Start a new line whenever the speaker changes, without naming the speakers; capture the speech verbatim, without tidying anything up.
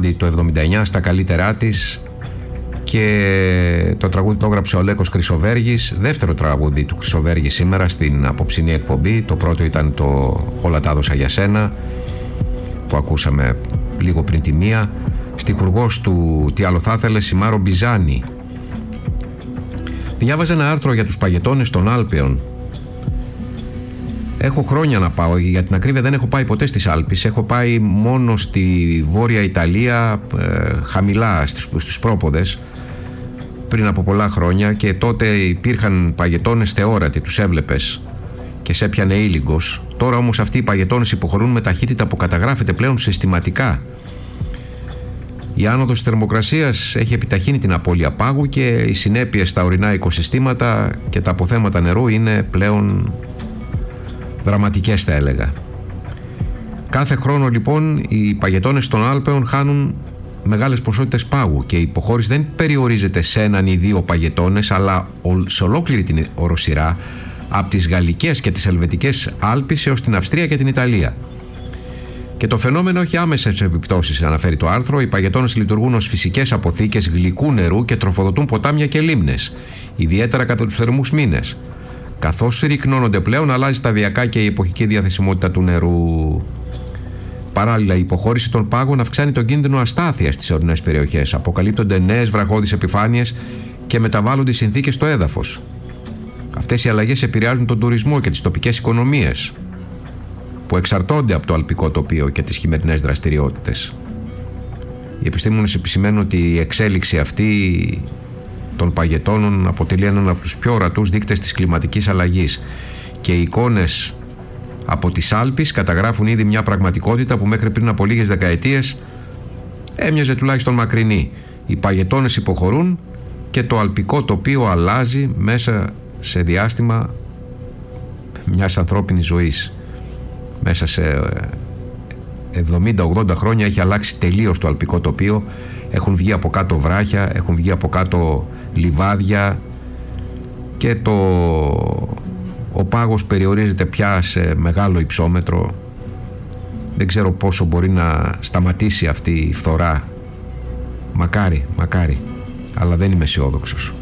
τραγούδι το εβδομήντα εννιά στα καλύτερά της και το τραγούδι το έγραψε ο Λέκος Χρυσοβέργης. Δεύτερο τραγούδι του Χρυσοβέργη σήμερα στην απόψινή εκπομπή. Το πρώτο ήταν το «Όλα τα έδωσα για σένα» που ακούσαμε λίγο πριν τη μία. Στιχουργός του «Τι άλλο θα ήθελες» η Μάρο Μπιζάνη. Διάβαζα ένα άρθρο για τους παγετώνες των Άλπαιων. Έχω χρόνια να πάω, για την ακρίβεια δεν έχω πάει ποτέ στις Άλπεις. Έχω πάει μόνο στη Βόρεια Ιταλία, ε, χαμηλά στους, στους πρόποδες, πριν από πολλά χρόνια, και τότε υπήρχαν παγετώνες θεόρατοι, τους έβλεπες και σε έπιανε ήλιγκος. Τώρα όμως αυτοί οι παγετώνες υποχωρούν με ταχύτητα που καταγράφεται πλέον συστηματικά. Η άνοδος της θερμοκρασίας έχει επιταχύνει την απώλεια πάγου και οι συνέπειες στα ορεινά οικοσυστήματα και τα αποθέματα νερού είναι πλέον δραματικές, θα έλεγα. Κάθε χρόνο λοιπόν οι παγετώνες των Άλπαιων χάνουν μεγάλες ποσότητες πάγου και η υποχώρηση δεν περιορίζεται σε έναν ή δύο παγετώνες, αλλά σε ολόκληρη την οροσειρά, από τις Γαλλικές και τις Ελβετικές Άλπεις έως την Αυστρία και την Ιταλία. Και το φαινόμενο έχει άμεσες επιπτώσεις, αναφέρει το άρθρο. Οι παγετώνες λειτουργούν ως φυσικές αποθήκες γλυκού νερού και τροφοδοτούν ποτάμια και λίμνες, ιδιαίτερα κατά τους θερμούς μήνες. Καθώς συρρυκνώνονται πλέον, αλλάζει σταδιακά και η εποχική διαθεσιμότητα του νερού. Παράλληλα, η υποχώρηση των πάγων αυξάνει τον κίνδυνο αστάθειας στις ορεινές περιοχές. Αποκαλύπτονται νέες βραχώδεις επιφάνειες και μεταβάλλονται οι συνθήκες στο έδαφος. Αυτές οι αλλαγές επηρεάζουν τον τουρισμό και τις τοπικές οικονομίες, που εξαρτώνται από το αλπικό τοπίο και τις χειμερινές δραστηριότητες. Οι επιστήμονες επισημαίνουν ότι η εξέλιξη αυτή των παγετώνων αποτελεί έναν από τους πιο ορατούς δείκτες της κλιματικής αλλαγής και οι εικόνες από τις Άλπεις καταγράφουν ήδη μια πραγματικότητα που μέχρι πριν από λίγες δεκαετίες έμοιαζε τουλάχιστον μακρινή. Οι παγετώνες υποχωρούν και το αλπικό τοπίο αλλάζει μέσα σε διάστημα μιας ανθρώπινης ζωής. Μέσα σε εβδομήντα ογδόντα χρόνια έχει αλλάξει τελείως το αλπικό τοπίο. Έχουν βγει από κάτω βράχια, έχουν βγει από κάτω λιβάδια και το... ο πάγος περιορίζεται πια σε μεγάλο υψόμετρο. Δεν ξέρω πόσο μπορεί να σταματήσει αυτή η φθορά. Μακάρι, μακάρι, αλλά δεν είμαι αισιόδοξος.